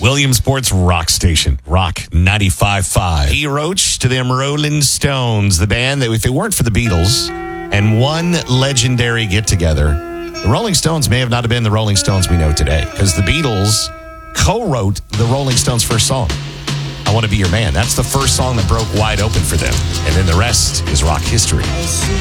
Williamsport's rock station, Rock 95.5. He wrote to them Rolling Stones, the band that if it weren't for the Beatles and one legendary get-together, the Rolling Stones may have not have been the Rolling Stones we know today, because the Beatles co-wrote the Rolling Stones' first song, I Want to Be Your Man. That's the first song that broke wide open for them. And then the rest is rock history.